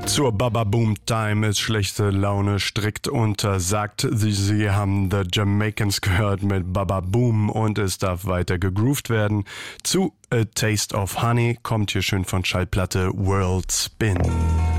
Zur Baba Boom Time ist schlechte Laune strikt untersagt. Sie haben The Jamaicans gehört mit Baba Boom und es darf weiter gegroovt werden. Zu A Taste of Honey kommt hier schön von Schallplatte World Spin.